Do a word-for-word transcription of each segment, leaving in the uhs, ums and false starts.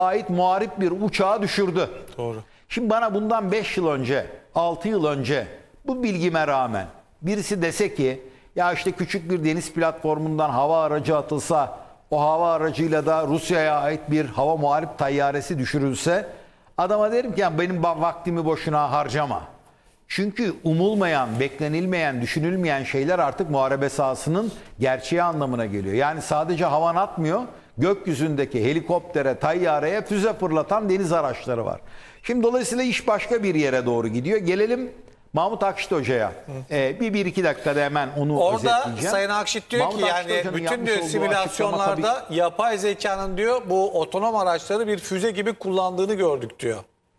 ait muharip bir uçağı düşürdü. Doğru. Şimdi bana bundan beş yıl önce, altı yıl önce bu bilgime rağmen birisi dese ki ya işte küçük bir deniz platformundan hava aracı atılsa, o hava aracıyla da Rusya'ya ait bir hava muharip tayyaresi düşürülse, adama derim ki ya benim vaktimi boşuna harcama. Çünkü umulmayan, beklenilmeyen, düşünülmeyen şeyler artık muharebe sahasının gerçeği anlamına geliyor. Yani sadece havan atmıyor, gökyüzündeki helikoptere, tayyareye füze fırlatan deniz araçları var. Şimdi dolayısıyla iş başka bir yere doğru gidiyor. Gelelim Mahmut Akşit Hoca'ya. Ee, bir, bir iki dakikada hemen onu Orada özetleyeceğim. Sayın Akşit diyor Mahmut ki Akşit yani Hoca'nın bütün yapmış diyor olduğu simülasyonlarda açıklama yapay zekanın diyor bu otonom araçları bir füze gibi kullandığını gördük diyor.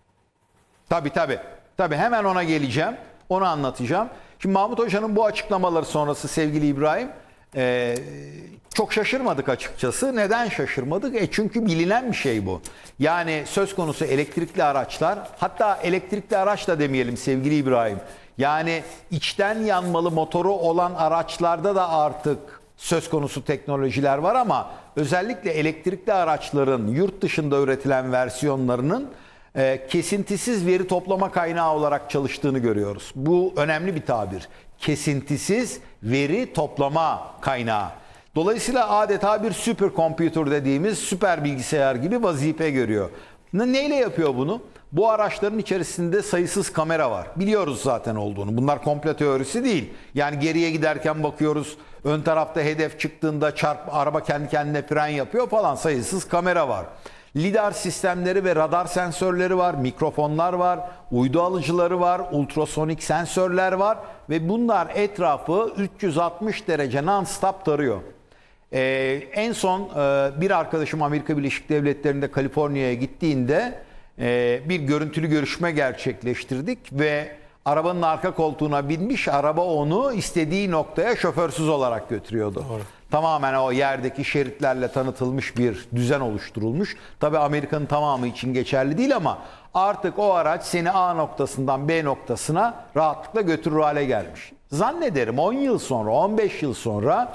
Tabii tabii. Tabii hemen ona geleceğim. Onu anlatacağım. Şimdi Mahmut Hoca'nın bu açıklamaları sonrası sevgili İbrahim e, çok şaşırmadık açıkçası. Neden şaşırmadık? E çünkü bilinen bir şey bu. Yani söz konusu elektrikli araçlar, hatta elektrikli araç da demeyelim sevgili İbrahim. Yani içten yanmalı motoru olan araçlarda da artık söz konusu teknolojiler var ama özellikle elektrikli araçların yurt dışında üretilen versiyonlarının e, kesintisiz veri toplama kaynağı olarak çalıştığını görüyoruz. Bu önemli bir tabir. Kesintisiz veri toplama kaynağı. Dolayısıyla adeta bir süperkompütür dediğimiz süper bilgisayar gibi vazife görüyor. Neyle yapıyor bunu? Bu araçların içerisinde sayısız kamera var. Biliyoruz zaten olduğunu. Bunlar komplo teorisi değil. Yani geriye giderken bakıyoruz. Ön tarafta hedef çıktığında çarp, araba kendi kendine fren yapıyor falan, sayısız kamera var. Lidar sistemleri ve radar sensörleri var, mikrofonlar var, uydu alıcıları var, ultrasonik sensörler var ve bunlar etrafı üç yüz altmış derece non-stop tarıyor. Ee, en son e, bir arkadaşım Amerika Birleşik Devletleri'nde Kaliforniya'ya gittiğinde e, bir görüntülü görüşme gerçekleştirdik ve arabanın arka koltuğuna binmiş, araba onu istediği noktaya şoförsüz olarak götürüyordu. Doğru. Tamamen o yerdeki şeritlerle tanıtılmış bir düzen oluşturulmuş. Tabii Amerika'nın tamamı için geçerli değil ama artık o araç seni A noktasından B noktasına rahatlıkla götürür hale gelmiş. Zannederim on yıl sonra, on beş yıl sonra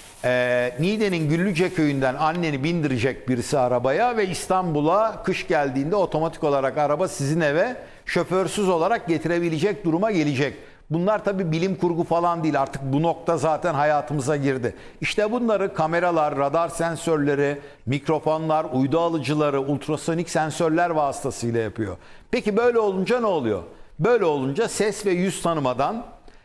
e, Niğde'nin Güllüce köyünden anneni bindirecek birisi arabaya ve İstanbul'a kış geldiğinde otomatik olarak araba sizin eve şoförsüz olarak getirebilecek duruma gelecek. Bunlar tabii bilim kurgu falan değil, artık bu nokta zaten hayatımıza girdi. İşte bunları kameralar, radar sensörleri, mikrofonlar, uydu alıcıları, ultrasonik sensörler vasıtasıyla yapıyor. Peki böyle olunca ne oluyor? Böyle olunca ses ve yüz tanımadan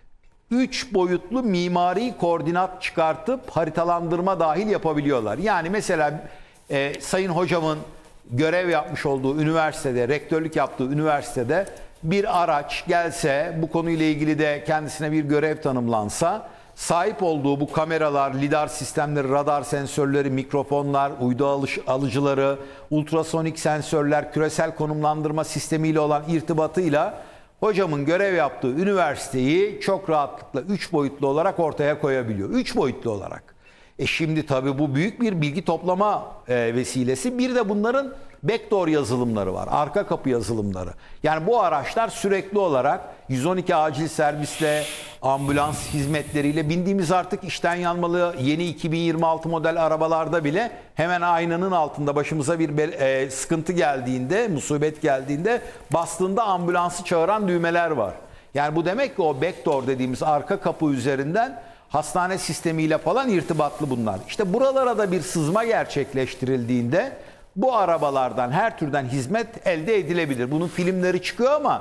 üç boyutlu mimari koordinat çıkartıp haritalandırma dahil yapabiliyorlar. Yani mesela e, Sayın Hocamın görev yapmış olduğu üniversitede, rektörlük yaptığı üniversitede bir araç gelse, bu konuyla ilgili de kendisine bir görev tanımlansa, sahip olduğu bu kameralar, lidar sistemleri, radar sensörleri, mikrofonlar, uydu alıcıları, ultrasonik sensörler, küresel konumlandırma sistemiyle olan irtibatıyla hocamın görev yaptığı üniversiteyi çok rahatlıkla üç boyutlu olarak ortaya koyabiliyor. üç boyutlu olarak. E şimdi tabii bu büyük bir bilgi toplama e, vesilesi. Bir de bunların backdoor yazılımları var. Arka kapı yazılımları. Yani bu araçlar sürekli olarak yüz on iki acil servisle, ambulans hizmetleriyle, bindiğimiz artık içten yanmalı yeni iki bin yirmi altı model arabalarda bile hemen aynanın altında başımıza bir e, sıkıntı geldiğinde, musibet geldiğinde bastığında ambulansı çağıran düğmeler var. Yani bu demek ki o backdoor dediğimiz arka kapı üzerinden hastane sistemiyle falan irtibatlı bunlar. İşte buralara da bir sızma gerçekleştirildiğinde bu arabalardan her türden hizmet elde edilebilir. Bunun filmleri çıkıyor ama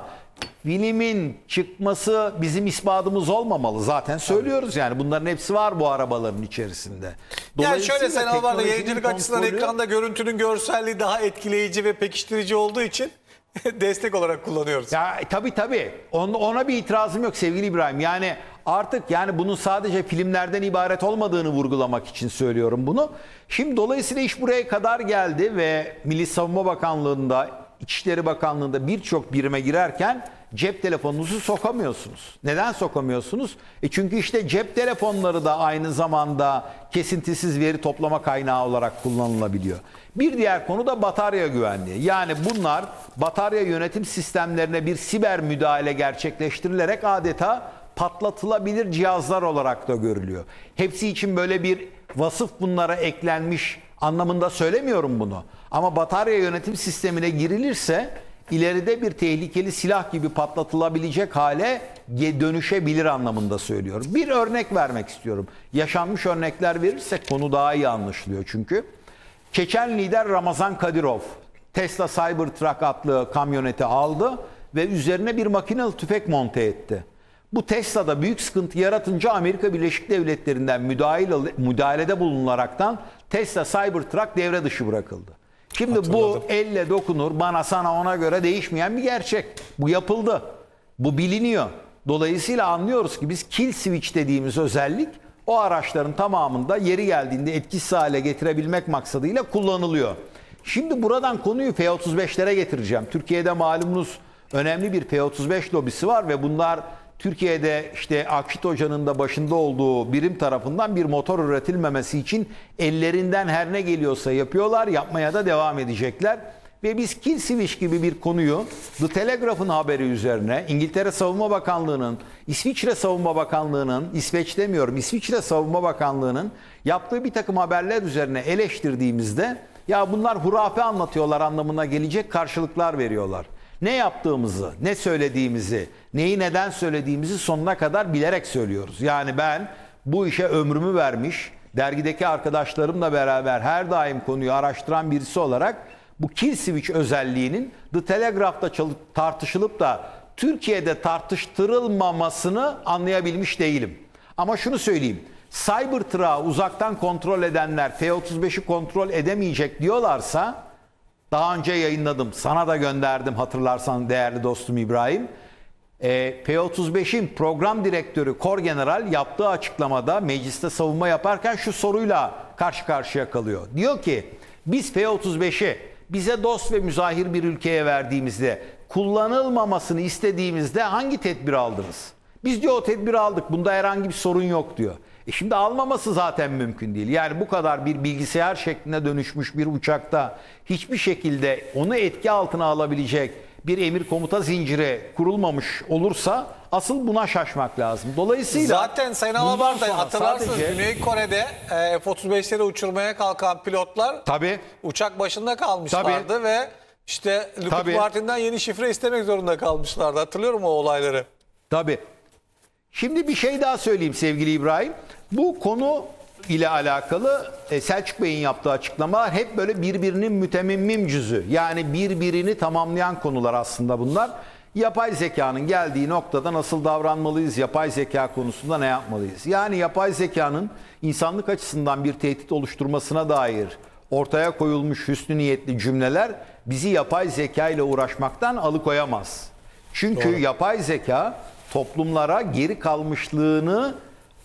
filmin çıkması bizim ispatımız olmamalı. Zaten söylüyoruz yani bunların hepsi var bu arabaların içerisinde. Yani şöyle Sayın var da yayıncılık açısından ekranda görüntünün görselliği daha etkileyici ve pekiştirici olduğu için destek olarak kullanıyoruz. Ya tabii tabii. Ona, ona bir itirazım yok sevgili İbrahim. Yani artık yani bunun sadece filmlerden ibaret olmadığını vurgulamak için söylüyorum bunu. Şimdi dolayısıyla iş buraya kadar geldi ve Milli Savunma Bakanlığı'nda, İçişleri Bakanlığı'nda birçok birime girerken cep telefonunuzu sokamıyorsunuz. Neden sokamıyorsunuz? E çünkü işte cep telefonları da aynı zamanda kesintisiz veri toplama kaynağı olarak kullanılabiliyor. Bir diğer konu da batarya güvenliği. Yani bunlar batarya yönetim sistemlerine bir siber müdahale gerçekleştirilerek adeta patlatılabilir cihazlar olarak da görülüyor. Hepsi için böyle bir vasıf bunlara eklenmiş anlamında söylemiyorum bunu. Ama batarya yönetim sistemine girilirse ileride bir tehlikeli silah gibi patlatılabilecek hale dönüşebilir anlamında söylüyorum. Bir örnek vermek istiyorum. Yaşanmış örnekler verirsek konu daha iyi anlaşılıyor çünkü. Çeçen lider Ramazan Kadyrov Tesla Cybertruck adlı kamyoneti aldı ve üzerine bir makinalı tüfek monte etti. Bu Tesla'da büyük sıkıntı yaratınca Amerika Birleşik Devletleri'nden müdahale, müdahalede bulunularaktan Tesla Cybertruck devre dışı bırakıldı. Şimdi Hatırladım. bu elle dokunur, bana sana ona göre değişmeyen bir gerçek. Bu yapıldı. Bu biliniyor. Dolayısıyla anlıyoruz ki biz kill switch dediğimiz özellik o araçların tamamında yeri geldiğinde etkisiz hale getirebilmek maksadıyla kullanılıyor. Şimdi buradan konuyu F otuz beşlere getireceğim. Türkiye'de malumunuz önemli bir F otuz beş lobisi var ve bunlar Türkiye'de işte Akşit Hoca'nın da başında olduğu birim tarafından bir motor üretilmemesi için ellerinden her ne geliyorsa yapıyorlar, yapmaya da devam edecekler. Ve biz kill switch gibi bir konuyu The Telegraph'ın haberi üzerine İngiltere Savunma Bakanlığı'nın, İsviçre Savunma Bakanlığı'nın, İsveç demiyorum, İsviçre Savunma Bakanlığı'nın yaptığı bir takım haberler üzerine eleştirdiğimizde ya bunlar hurafe anlatıyorlar anlamına gelecek karşılıklar veriyorlar. Ne yaptığımızı, ne söylediğimizi, neyi neden söylediğimizi sonuna kadar bilerek söylüyoruz. Yani ben bu işe ömrümü vermiş, dergideki arkadaşlarımla beraber her daim konuyu araştıran birisi olarak bu kill switch özelliğinin The Telegraph'ta çalıp, tartışılıp da Türkiye'de tartıştırılmamasını anlayabilmiş değilim. Ama şunu söyleyeyim. Cybertruck'ı uzaktan kontrol edenler F otuz beşi kontrol edemeyecek diyorlarsa daha önce yayınladım. Sana da gönderdim hatırlarsan değerli dostum İbrahim. E, F otuz beşin program direktörü Kor General yaptığı açıklamada mecliste savunma yaparken şu soruyla karşı karşıya kalıyor. Diyor ki biz F otuz beşi bize dost ve müzahir bir ülkeye verdiğimizde kullanılmamasını istediğimizde hangi tedbir aldınız? Biz diyor o tedbiri aldık. Bunda herhangi bir sorun yok diyor. E şimdi almaması zaten mümkün değil. Yani bu kadar bir bilgisayar şekline dönüşmüş bir uçakta hiçbir şekilde onu etki altına alabilecek bir emir komuta zinciri kurulmamış olursa asıl buna şaşmak lazım. Dolayısıyla zaten Sayın bundan Alabar'da sonra hatırlarsınız sadece- Güney Kore'de e, F otuz beşleri uçurmaya kalkan pilotlar Tabii. uçak başında kalmışlardı Tabii. ve işte Lockheed Tabii. Martin'den yeni şifre istemek zorunda kalmışlardı. Hatırlıyorum o olayları. Tabii. Şimdi bir şey daha söyleyeyim sevgili İbrahim. Bu konu ile alakalı e, Selçuk Bey'in yaptığı açıklamalar hep böyle birbirinin mütemmim cüzü. Yani birbirini tamamlayan konular aslında bunlar. Yapay zekanın geldiği noktada nasıl davranmalıyız? Yapay zeka konusunda ne yapmalıyız? Yani yapay zekanın insanlık açısından bir tehdit oluşturmasına dair ortaya koyulmuş hüsnü niyetli cümleler bizi yapay zeka ile uğraşmaktan alıkoyamaz. Çünkü Doğru. yapay zeka toplumlara geri kalmışlığını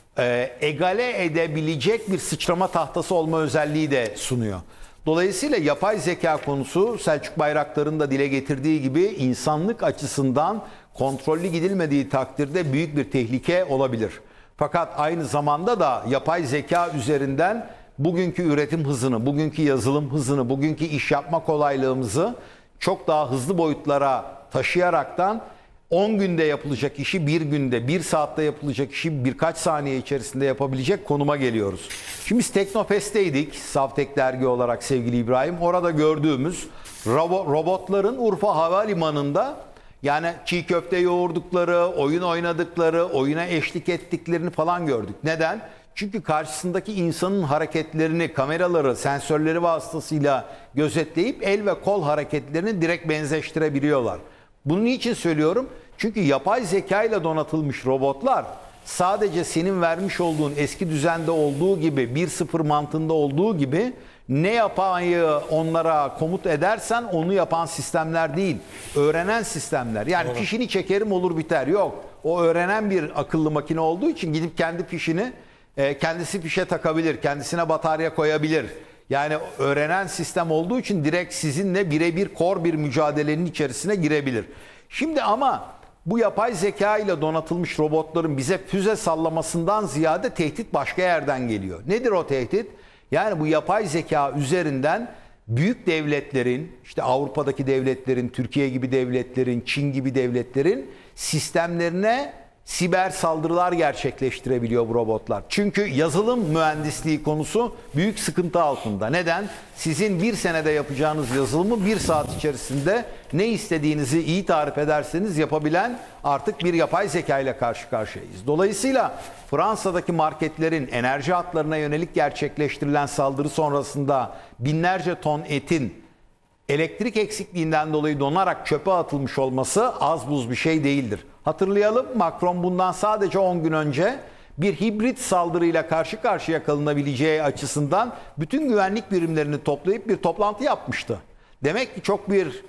e, egale edebilecek bir sıçrama tahtası olma özelliği de sunuyor. Dolayısıyla yapay zeka konusu Selçuk Bayraktar'ın da dile getirdiği gibi insanlık açısından kontrollü gidilmediği takdirde büyük bir tehlike olabilir. Fakat aynı zamanda da yapay zeka üzerinden bugünkü üretim hızını, bugünkü yazılım hızını, bugünkü iş yapma kolaylığımızı çok daha hızlı boyutlara taşıyaraktan on günde yapılacak işi bir günde, bir saatte yapılacak işi birkaç saniye içerisinde yapabilecek konuma geliyoruz. Şimdi biz Teknofest'teydik, Savtek dergi olarak sevgili İbrahim. Orada gördüğümüz robo- robotların Urfa Havalimanı'nda yani çiğ köfte yoğurdukları, oyun oynadıkları, oyuna eşlik ettiklerini falan gördük. Neden? Çünkü karşısındaki insanın hareketlerini, kameraları, sensörleri vasıtasıyla gözetleyip el ve kol hareketlerini direkt benzeştirebiliyorlar. Bunu niçin söylüyorum? Çünkü yapay zeka ile donatılmış robotlar sadece senin vermiş olduğun eski düzende olduğu gibi bir sıfır mantığında olduğu gibi ne yapayı onlara komut edersen onu yapan sistemler değil. Öğrenen sistemler. Yani Doğru. fişini çekerim olur biter. Yok. O öğrenen bir akıllı makine olduğu için gidip kendi fişini e, kendisi fişe takabilir. Kendisine batarya koyabilir. Yani öğrenen sistem olduğu için direkt sizinle birebir kor bir mücadelenin içerisine girebilir. Şimdi ama bu yapay zeka ile donatılmış robotların bize füze sallamasından ziyade tehdit başka yerden geliyor. Nedir o tehdit? Yani bu yapay zeka üzerinden büyük devletlerin, işte Avrupa'daki devletlerin, Türkiye gibi devletlerin, Çin gibi devletlerin sistemlerine siber saldırılar gerçekleştirebiliyor bu robotlar. Çünkü yazılım mühendisliği konusu büyük sıkıntı altında. Neden? Sizin bir senede yapacağınız yazılımı bir saat içerisinde ne istediğinizi iyi tarif ederseniz yapabilen artık bir yapay zeka ile karşı karşıyayız. Dolayısıyla Fransa'daki marketlerin enerji hatlarına yönelik gerçekleştirilen saldırı sonrasında binlerce ton etin elektrik eksikliğinden dolayı donarak çöpe atılmış olması az buz bir şey değildir. Hatırlayalım, Macron bundan sadece on gün önce bir hibrit saldırıyla karşı karşıya kalınabileceği açısından bütün güvenlik birimlerini toplayıp bir toplantı yapmıştı. Demek ki çok bir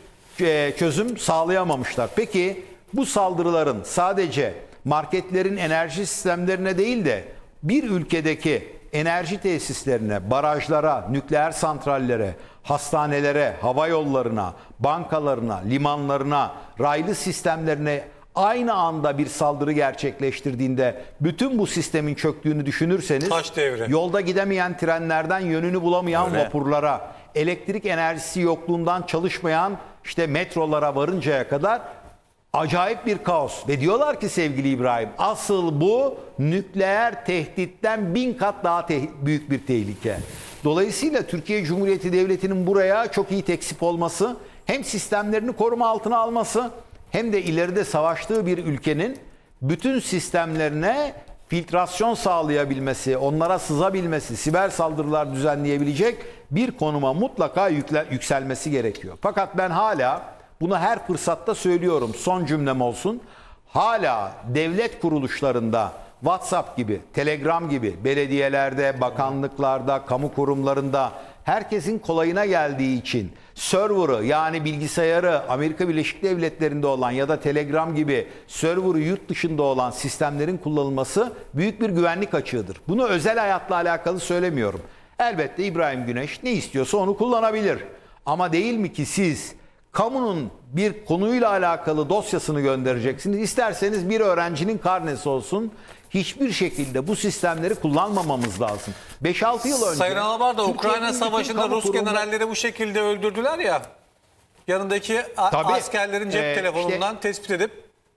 çözüm sağlayamamışlar. Peki bu saldırıların sadece marketlerin enerji sistemlerine değil de bir ülkedeki enerji tesislerine, barajlara, nükleer santrallere, hastanelere, hava yollarına, bankalarına, limanlarına, raylı sistemlerine aynı anda bir saldırı gerçekleştirdiğinde bütün bu sistemin çöktüğünü düşünürseniz Taş devri. yolda gidemeyen trenlerden yönünü bulamayan Öyle. vapurlara, elektrik enerjisi yokluğundan çalışmayan işte metrolara varıncaya kadar acayip bir kaos. Ve diyorlar ki sevgili İbrahim, asıl bu nükleer tehditten bin kat daha te- büyük bir tehlike. Dolayısıyla Türkiye Cumhuriyeti Devleti'nin buraya çok iyi teksip olması, hem sistemlerini koruma altına alması, hem de ileride savaştığı bir ülkenin bütün sistemlerine filtrasyon sağlayabilmesi, onlara sızabilmesi, siber saldırılar düzenleyebilecek bir konuma mutlaka yükle- yükselmesi gerekiyor. Fakat ben hala bunu her fırsatta söylüyorum, son cümlem olsun. Hala devlet kuruluşlarında WhatsApp gibi, Telegram gibi, belediyelerde, bakanlıklarda, kamu kurumlarında herkesin kolayına geldiği için server'ı, yani bilgisayarı Amerika Birleşik Devletleri'nde olan ya da Telegram gibi server'ı yurt dışında olan sistemlerin kullanılması büyük bir güvenlik açığıdır. Bunu özel hayatla alakalı söylemiyorum. Elbette İbrahim Güneş ne istiyorsa onu kullanabilir. Ama değil mi ki siz kamunun bir konuyla alakalı dosyasını göndereceksiniz. İsterseniz bir öğrencinin karnesi olsun. Hiçbir şekilde bu sistemleri kullanmamamız lazım. beş altı yıl önce... Sayın Alabar da Türkiye'nin Ukrayna bütün Savaşı'nda kamu Rus kurumları- generalleri bu şekilde öldürdüler ya. Yanındaki a- Tabii, askerlerin cep e, telefonundan işte- tespit edip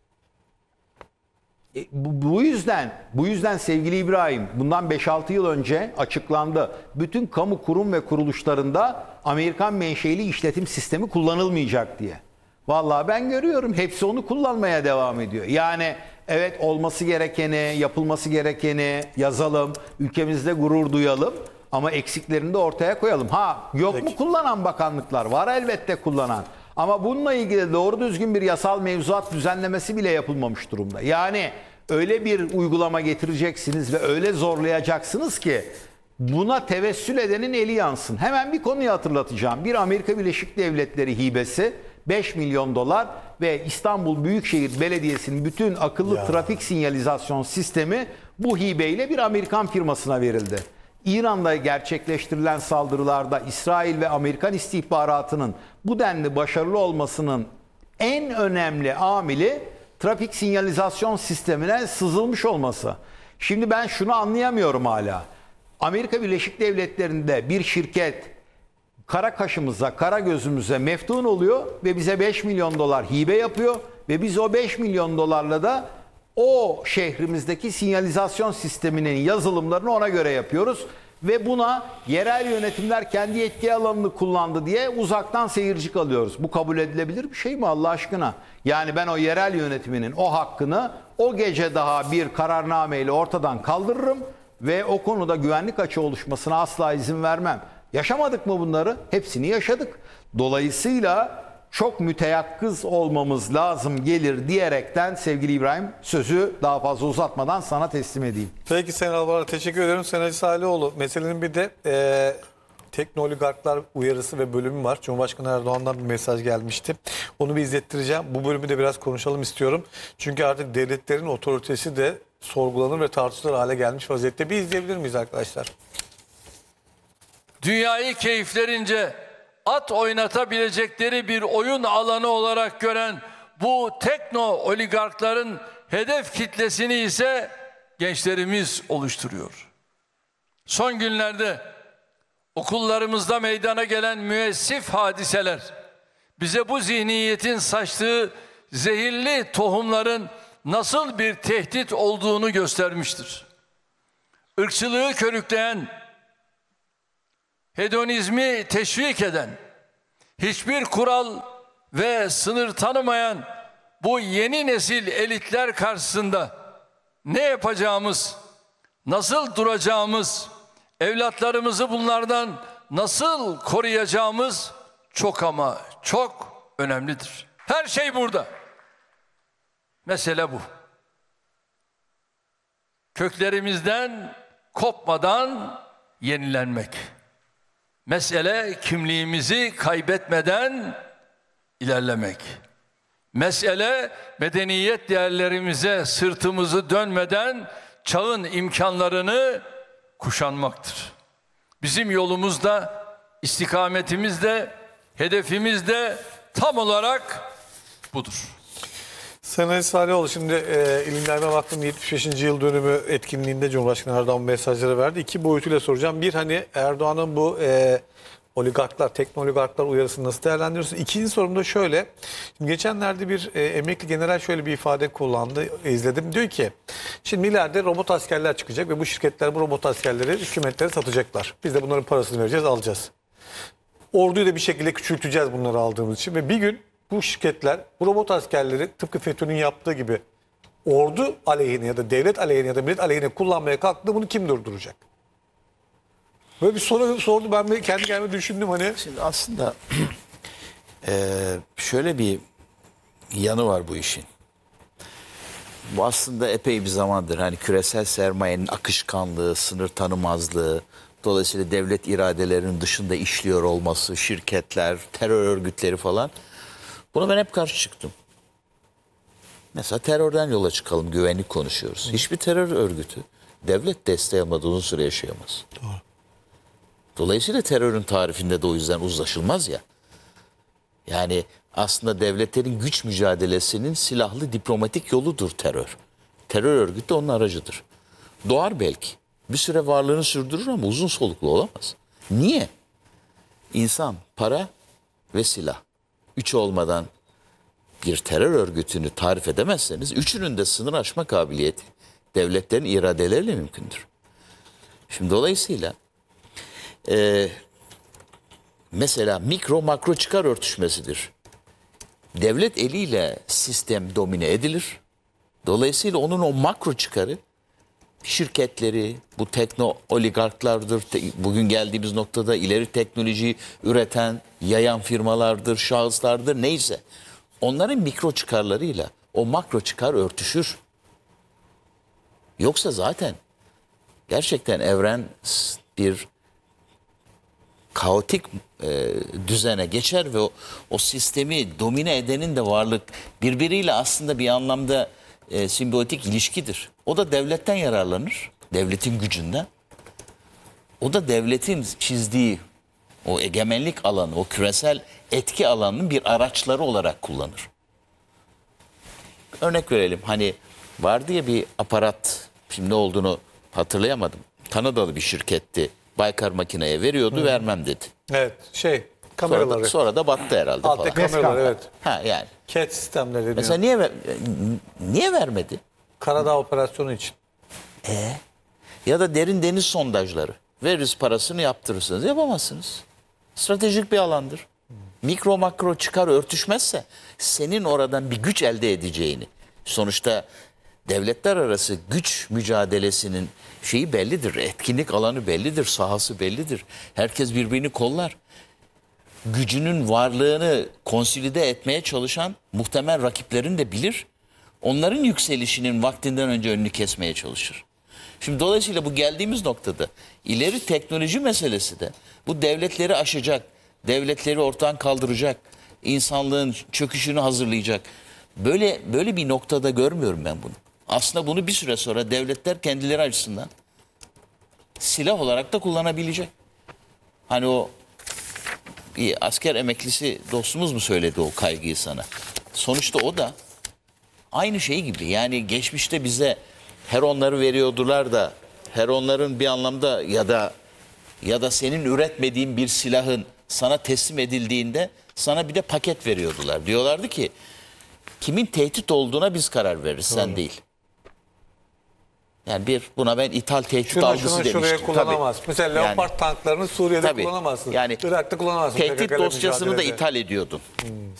E, bu, bu yüzden bu yüzden sevgili İbrahim, bundan beş altı yıl önce açıklandı. Bütün kamu kurum ve kuruluşlarında Amerikan menşeli işletim sistemi kullanılmayacak diye. Vallahi ben görüyorum, hepsi onu kullanmaya devam ediyor. Yani evet, olması gerekeni, yapılması gerekeni yazalım, ülkemizde gurur duyalım ama eksiklerini de ortaya koyalım. Ha, yok Peki. mu kullanan bakanlıklar? Var elbette kullanan. Ama bununla ilgili doğru düzgün bir yasal mevzuat düzenlemesi bile yapılmamış durumda. Yani öyle bir uygulama getireceksiniz ve öyle zorlayacaksınız ki buna tevessül edenin eli yansın. Hemen bir konuyu hatırlatacağım. Bir Amerika Birleşik Devletleri hibesi beş milyon dolar ve İstanbul Büyükşehir Belediyesi'nin bütün akıllı Ya. trafik sinyalizasyon sistemi bu hibeyle bir Amerikan firmasına verildi. İran'da gerçekleştirilen saldırılarda İsrail ve Amerikan istihbaratının bu denli başarılı olmasının en önemli amili trafik sinyalizasyon sistemine sızılmış olması. Şimdi ben şunu anlayamıyorum hala. Amerika Birleşik Devletleri'nde bir şirket kara kaşımıza, kara gözümüze meftun oluyor ve bize beş milyon dolar hibe yapıyor ve biz o beş milyon dolarla da o şehrimizdeki sinyalizasyon sisteminin yazılımlarını ona göre yapıyoruz ve buna yerel yönetimler kendi yetki alanını kullandı diye uzaktan seyirci kalıyoruz. Bu kabul edilebilir bir şey mi Allah aşkına? Yani ben o yerel yönetiminin o hakkını o gece daha bir kararnameyle ortadan kaldırırım ve o konuda güvenlik açığı oluşmasına asla izin vermem. Yaşamadık mı bunları? Hepsini yaşadık. Dolayısıyla çok müteyakkız olmamız lazım gelir diyerekten sevgili İbrahim, sözü daha fazla uzatmadan sana teslim edeyim. Peki Sayın Alabar, teşekkür ederim. Sayın Hacı Salihoğlu, meselenin bir de e, teknooligarklar uyarısı ve bölümü var. Cumhurbaşkanı Erdoğan'dan bir mesaj gelmişti. Onu bir izlettireceğim. Bu bölümü de biraz konuşalım istiyorum. Çünkü artık devletlerin otoritesi de sorgulanır ve tartışılır hale gelmiş vaziyette. Bir izleyebilir miyiz arkadaşlar? Dünyayı keyiflerince at oynatabilecekleri bir oyun alanı olarak gören bu tekno oligarkların hedef kitlesini ise gençlerimiz oluşturuyor. Son günlerde okullarımızda meydana gelen müessif hadiseler bize bu zihniyetin saçtığı zehirli tohumların nasıl bir tehdit olduğunu göstermiştir. Irkçılığı körükleyen, hedonizmi teşvik eden, hiçbir kural ve sınır tanımayan bu yeni nesil elitler karşısında ne yapacağımız, nasıl duracağımız, evlatlarımızı bunlardan nasıl koruyacağımız çok ama çok önemlidir. Her şey burada. Mesele bu. Köklerimizden kopmadan yenilenmek. Mesele kimliğimizi kaybetmeden ilerlemek. Mesele medeniyet değerlerimize sırtımızı dönmeden çağın imkanlarını kuşanmaktır. Bizim yolumuzda, istikametimizde, hedefimizde tam olarak budur. Sayın Ali Salihoğlu, şimdi e, İlim Yayma Vakfı'nın yetmiş beşinci yıl dönümü etkinliğinde Cumhurbaşkanı Erdoğan mesajları verdi. İki boyutuyla soracağım. Bir, hani Erdoğan'ın bu e, oligarklar, tekno oligarklar uyarısını nasıl değerlendiriyorsun? İkinci sorum da şöyle. Şimdi geçenlerde bir e, emekli general şöyle bir ifade kullandı, izledim. Diyor ki, şimdi ileride robot askerler çıkacak ve bu şirketler bu robot askerleri hükümetlere satacaklar. Biz de bunların parasını vereceğiz, alacağız. Orduyu da bir şekilde küçülteceğiz bunları aldığımız için ve bir gün bu şirketler bu robot askerleri tıpkı FETÖ'nün yaptığı gibi ordu aleyhine ya da devlet aleyhine ya da millet aleyhine kullanmaya kalktığında bunu kim durduracak? Böyle bir soru sordu, ben de kendi kendime düşündüm hani. Şimdi aslında eee, şöyle bir yanı var bu işin. Bu aslında epey bir zamandır hani küresel sermayenin akışkanlığı, sınır tanımazlığı, dolayısıyla devlet iradelerinin dışında işliyor olması, şirketler, terör örgütleri falan. Buna ben hep karşı çıktım. Mesela terörden yola çıkalım, güvenlik konuşuyoruz. Hiçbir terör örgütü devlet desteği almadan uzun süre yaşayamaz. Doğru. Dolayısıyla terörün tarifinde de o yüzden uzlaşılmaz ya. Yani aslında devletlerin güç mücadelesinin silahlı diplomatik yoludur terör. Terör örgütü de onun aracıdır. Doğar belki. Bir süre varlığını sürdürür ama uzun soluklu olamaz. Niye? İnsan, para ve silah. Üç olmadan bir terör örgütünü tarif edemezseniz üçünün de sınır aşma kabiliyeti devletlerin iradeleriyle mümkündür. Şimdi dolayısıyla e, mesela mikro makro çıkar örtüşmesidir. Devlet eliyle sistem domine edilir. Dolayısıyla onun o makro çıkarı şirketleri, bu tekno oligarklardır. Bugün geldiğimiz noktada ileri teknolojiyi üreten, yayan firmalardır, şahıslardır, neyse. Onların mikro çıkarlarıyla o makro çıkar örtüşür. Yoksa zaten gerçekten evren bir kaotik e, düzene geçer ve o, o sistemi domine edenin de varlık birbiriyle aslında bir anlamda e, simbiyotik ilişkidir. O da devletten yararlanır, devletin gücünden. O da devletin çizdiği o egemenlik alanı, o küresel etki alanının bir araçları olarak kullanır. Örnek verelim, hani vardı ya bir aparat, şimdi ne olduğunu hatırlayamadım. Kanadalı bir şirketti. Baykar makineye veriyordu, Hı. vermem dedi. Evet, şey Sonra kameraları. da, sonra da battı herhalde Alttaki falan. kameralar, evet. Ha yani. C A T sistemleri deniyor. Mesela niye ver- niye vermedi? Karadağ operasyonu için. E ya da derin deniz sondajları. Veririz parasını, yaptırırsınız. Yapamazsınız. Stratejik bir alandır. Mikro makro çıkar örtüşmezse senin oradan bir güç elde edeceğini, sonuçta devletler arası güç mücadelesinin şeyi bellidir. Etkinlik alanı bellidir, sahası bellidir. Herkes birbirini kollar. Gücünün varlığını konsolide etmeye çalışan muhtemel rakiplerini de bilir. Onların yükselişinin vaktinden önce önünü kesmeye çalışır. Şimdi dolayısıyla bu geldiğimiz noktada ileri teknoloji meselesi de bu devletleri aşacak, devletleri ortadan kaldıracak, insanlığın çöküşünü hazırlayacak. Böyle böyle bir noktada görmüyorum ben bunu. Aslında bunu bir süre sonra devletler kendileri açısından silah olarak da kullanabilecek. Hani o bir asker emeklisi dostumuz mu söyledi o kaygıyı sana? Sonuçta o da aynı şey gibi. Yani geçmişte bize heronları veriyordular da heronların bir anlamda ya da ya da senin üretmediğin bir silahın sana teslim edildiğinde sana bir de paket veriyordular. Diyorlardı ki kimin tehdit olduğuna biz karar veririz, sen değil. Yani bir buna ben ithal tehdit Şuna algısı şuna demiştim. şuraya kullanamaz. Tabii. Mesela Yani- Leopard tanklarını Suriye'de Tabii. kullanamazsın. Yani Irak'ta kullanamazsın. tehdit P K K'yla dosyasını da mücadelede. ithal ediyordun.